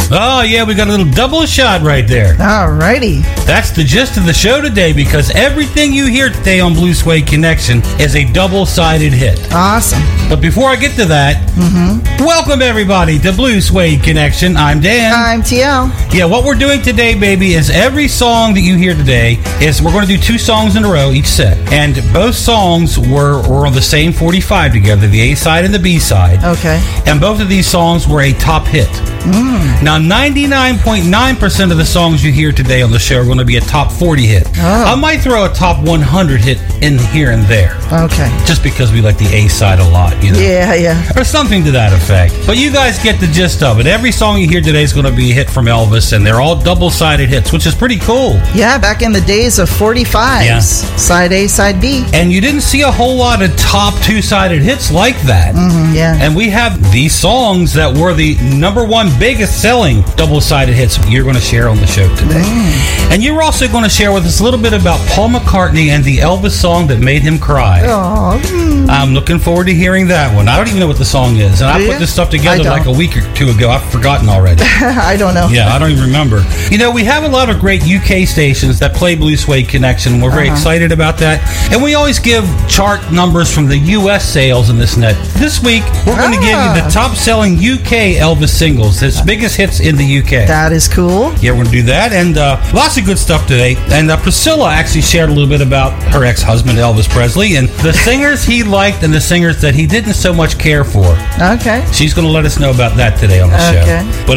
Oh, yeah, we got a little double shot right there. Alrighty. That's the gist of the show today, because everything you hear today on Blue Suede Connection is a double-sided hit. Awesome. But before I get to that, welcome everybody to Blue Suede Connection. I'm Dan. I'm TL. Yeah, what we're doing today, baby, is every song that you hear today is we're going to do 2 songs in a row each set. And both songs were on the same 45 together, the A side and the B side. Okay. And both of these songs were a top hit. Now, 99.9% of the songs you hear today on the show are going to be a top 40 hit. I might throw a top 100 hit in here and there. Okay. Just because we like the A side a lot, you know. Yeah. Or something to that effect. But you guys get the gist of it. Every song you hear today is going to be a hit from Elvis, and they're all double-sided hits, which is pretty cool. Yeah, back in the days of 45s. Yeah. Side A, side B. And you didn't see a whole lot of top 2-sided hits like that. Yeah. And we have these songs that were the number 1 biggest selling double-sided hits you're going to share on the show today. And you're also going to share with us a little bit about Paul McCartney and the Elvis song that made him cry. I'm looking forward to hearing that one. I don't even know what the song is. And I put this stuff together like a week or 2 ago. I've forgotten already. I don't know. Yeah, I don't even remember. You know, we have a lot of great UK stations that play Blue Suede Connection. We're very excited about that. And we always give chart numbers from the US sales in this net. This week, we're going to give you the top-selling UK Elvis singles, his biggest hits in the UK. That is cool. Yeah, we're going to do that. And lots of good stuff today. And Priscilla actually shared a little bit about her ex-husband, Elvis Presley, and the singers he liked and the singers that he didn't so much care for. Okay. She's going to let us know about that today on the show. But